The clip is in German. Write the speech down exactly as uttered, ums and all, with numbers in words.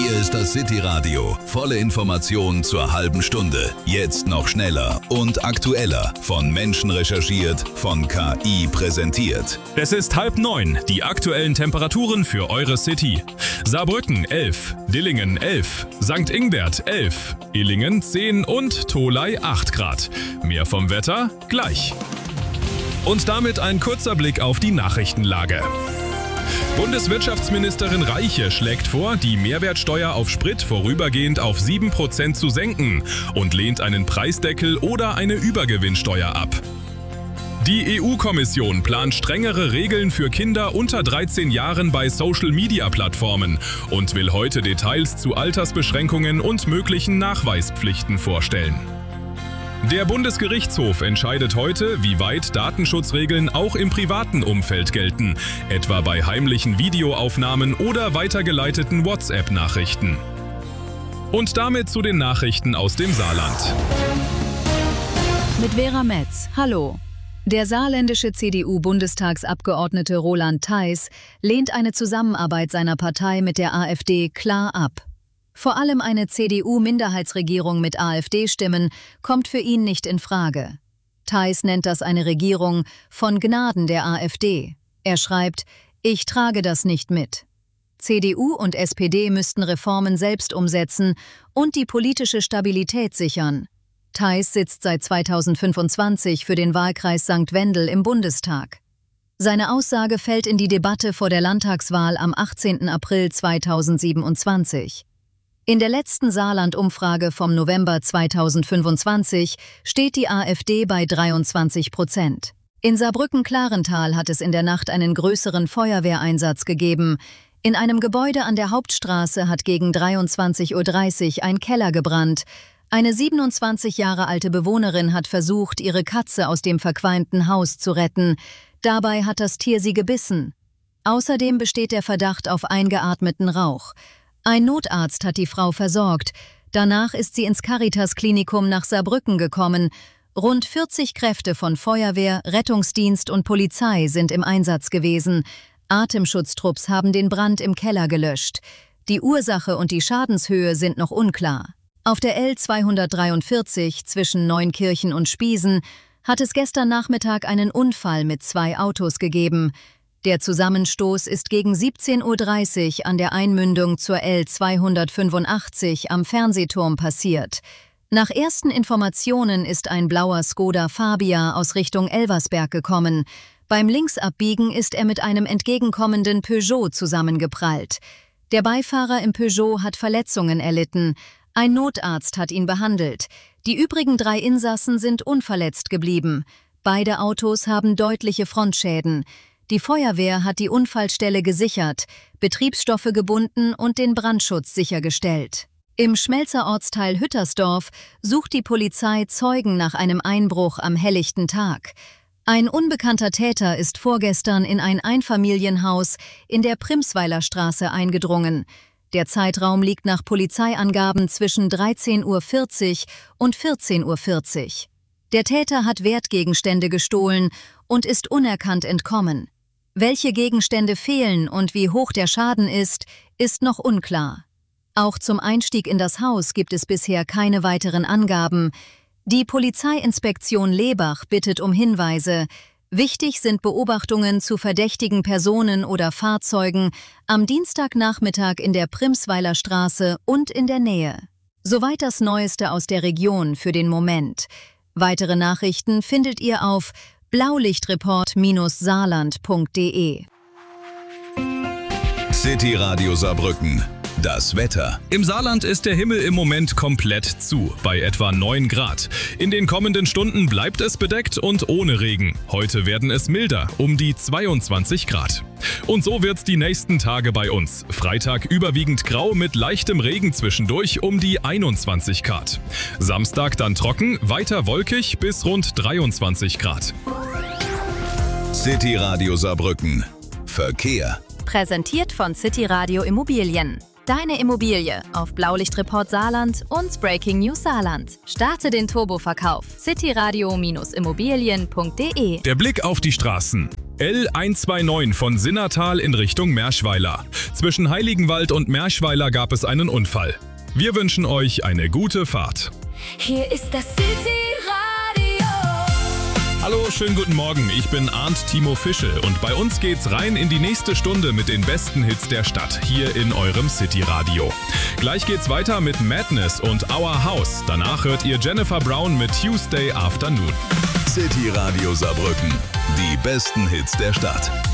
Hier ist das City Radio. Volle Informationen zur halben Stunde. Jetzt noch schneller und aktueller. Von Menschen recherchiert, von K I präsentiert. Es ist halb neun. Die aktuellen Temperaturen für eure City. Saarbrücken elf, Dillingen elf, Sankt Ingbert elf, Illingen zehn und Tholey acht Grad. Mehr vom Wetter gleich. Und damit ein kurzer Blick auf die Nachrichtenlage. Bundeswirtschaftsministerin Reiche schlägt vor, die Mehrwertsteuer auf Sprit vorübergehend auf sieben Prozent zu senken und lehnt einen Preisdeckel oder eine Übergewinnsteuer ab. Die E U-Kommission plant strengere Regeln für Kinder unter dreizehn Jahren bei Social-Media-Plattformen und will heute Details zu Altersbeschränkungen und möglichen Nachweispflichten vorstellen. Der Bundesgerichtshof entscheidet heute, wie weit Datenschutzregeln auch im privaten Umfeld gelten, etwa bei heimlichen Videoaufnahmen oder weitergeleiteten WhatsApp-Nachrichten. Und damit zu den Nachrichten aus dem Saarland. Mit Vera Metz. Hallo. Der saarländische C D U-Bundestagsabgeordnete Roland Theis lehnt eine Zusammenarbeit seiner Partei mit der AfD klar ab. Vor allem eine C D U-Minderheitsregierung mit AfD-Stimmen kommt für ihn nicht in Frage. Theis nennt das eine Regierung von Gnaden der AfD. Er schreibt, ich trage das nicht mit. C D U und S P D müssten Reformen selbst umsetzen und die politische Stabilität sichern. Theis sitzt seit zweitausendfünfundzwanzig für den Wahlkreis Sankt Wendel im Bundestag. Seine Aussage fällt in die Debatte vor der Landtagswahl am achtzehnten April zweitausendsiebenundzwanzig. In der letzten Saarland-Umfrage vom November zweitausendfünfundzwanzig steht die AfD bei dreiundzwanzig Prozent. In Saarbrücken-Klarental hat es in der Nacht einen größeren Feuerwehreinsatz gegeben. In einem Gebäude an der Hauptstraße hat gegen dreiundzwanzig Uhr dreißig ein Keller gebrannt. Eine siebenundzwanzig Jahre alte Bewohnerin hat versucht, ihre Katze aus dem verqualmten Haus zu retten. Dabei hat das Tier sie gebissen. Außerdem besteht der Verdacht auf eingeatmeten Rauch. Ein Notarzt hat die Frau versorgt. Danach ist sie ins Caritas-Klinikum nach Saarbrücken gekommen. Rund vierzig Kräfte von Feuerwehr, Rettungsdienst und Polizei sind im Einsatz gewesen. Atemschutztrupps haben den Brand im Keller gelöscht. Die Ursache und die Schadenshöhe sind noch unklar. Auf der L zweihundertdreiundvierzig zwischen Neunkirchen und Spiesen hat es gestern Nachmittag einen Unfall mit zwei Autos gegeben. Der Zusammenstoß ist gegen siebzehn Uhr dreißig an der Einmündung zur L zweihundertfünfundachtzig am Fernsehturm passiert. Nach ersten Informationen ist ein blauer Skoda Fabia aus Richtung Elversberg gekommen. Beim Linksabbiegen ist er mit einem entgegenkommenden Peugeot zusammengeprallt. Der Beifahrer im Peugeot hat Verletzungen erlitten. Ein Notarzt hat ihn behandelt. Die übrigen drei Insassen sind unverletzt geblieben. Beide Autos haben deutliche Frontschäden. Die Feuerwehr hat die Unfallstelle gesichert, Betriebsstoffe gebunden und den Brandschutz sichergestellt. Im Schmelzer Ortsteil Hüttersdorf sucht die Polizei Zeugen nach einem Einbruch am helllichten Tag. Ein unbekannter Täter ist vorgestern in ein Einfamilienhaus in der Primsweiler Straße eingedrungen. Der Zeitraum liegt nach Polizeiangaben zwischen dreizehn Uhr vierzig und vierzehn Uhr vierzig. Der Täter hat Wertgegenstände gestohlen und ist unerkannt entkommen. Welche Gegenstände fehlen und wie hoch der Schaden ist, ist noch unklar. Auch zum Einstieg in das Haus gibt es bisher keine weiteren Angaben. Die Polizeiinspektion Lebach bittet um Hinweise. Wichtig sind Beobachtungen zu verdächtigen Personen oder Fahrzeugen am Dienstagnachmittag in der Primsweiler Straße und in der Nähe. Soweit das Neueste aus der Region für den Moment. Weitere Nachrichten findet ihr auf blaulichtreport Bindestrich saarland Punkt de. City Radio Saarbrücken. Das Wetter. Im Saarland ist der Himmel im Moment komplett zu, bei etwa neun Grad. In den kommenden Stunden bleibt es bedeckt und ohne Regen. Heute werden es milder, um die zweiundzwanzig Grad. Und so wird's die nächsten Tage bei uns. Freitag überwiegend grau mit leichtem Regen zwischendurch um die einundzwanzig Grad. Samstag dann trocken, weiter wolkig bis rund dreiundzwanzig Grad. City Radio Saarbrücken. Verkehr. Präsentiert von City Radio Immobilien. Deine Immobilie auf Blaulichtreport Saarland und Breaking News Saarland. Starte den Turboverkauf. cityradio Bindestrich immobilien Punkt de. Der Blick auf die Straßen. L hundertneunundzwanzig von Sinnertal in Richtung Merschweiler. Zwischen Heiligenwald und Merschweiler gab es einen Unfall. Wir wünschen euch eine gute Fahrt. Hier ist das City Radio. Hallo, schönen guten Morgen. Ich bin Arndt Timo Fischel und bei uns geht's rein in die nächste Stunde mit den besten Hits der Stadt hier in eurem City Radio. Gleich geht's weiter mit Madness und Our House. Danach hört ihr Jennifer Brown mit Tuesday Afternoon. City Radio Saarbrücken. Die besten Hits der Stadt.